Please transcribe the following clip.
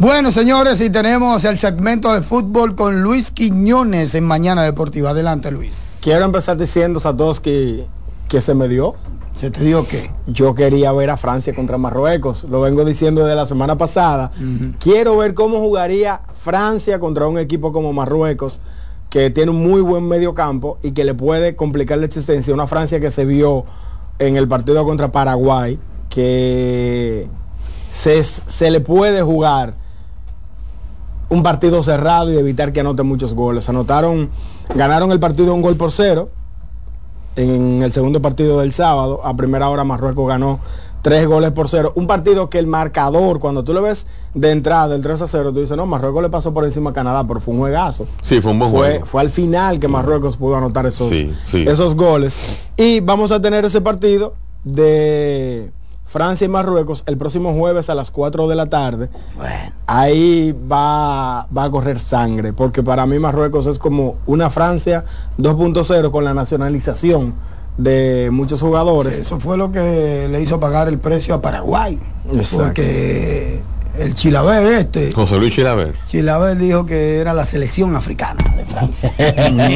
Bueno, señores, y tenemos el segmento de fútbol con Luis Quiñones en Mañana Deportiva. Adelante, Luis. Quiero empezar diciendo, Satoshi, que se me dio. ¿Se te dio qué? Yo quería ver a Francia contra Marruecos. Lo vengo diciendo desde la semana pasada. Quiero ver cómo jugaría Francia contra un equipo como Marruecos, que tiene un muy buen mediocampo y que le puede complicar la existencia. Una Francia que se vio en el partido contra Paraguay, que se le puede jugar un partido cerrado y evitar que anoten muchos goles. Ganaron el partido 1-0 en el segundo partido del sábado. A primera hora Marruecos ganó 3-0. Un partido que el marcador, cuando tú lo ves de entrada, el 3-0, tú dices, no, Marruecos le pasó por encima a Canadá, pero fue un juegazo. Sí, fue un buen juego. Fue al final que Marruecos pudo anotar esos goles. Y vamos a tener ese partido de Francia y Marruecos el próximo jueves a las 4 de la tarde. Bueno. Ahí va a correr sangre, porque para mí Marruecos es como una Francia 2.0 con la nacionalización de muchos jugadores. Eso fue lo que le hizo pagar el precio a Paraguay. Exacto. Porque el Chilaver José Luis Chilaver dijo que era la selección africana de Francia.